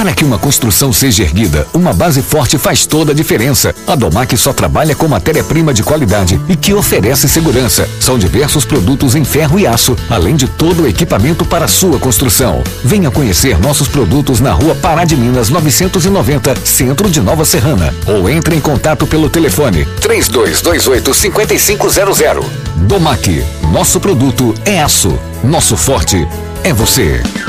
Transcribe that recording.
Para que uma construção seja erguida, uma base forte faz toda a diferença. A Domac só trabalha com matéria-prima de qualidade e que oferece segurança. São diversos produtos em ferro e aço, além de todo o equipamento para a sua construção. Venha conhecer nossos produtos na Rua Pará de Minas 990, Centro de Nova Serrana. Ou entre em contato pelo telefone 3228-5500. Domac, nosso produto é aço. Nosso forte é você.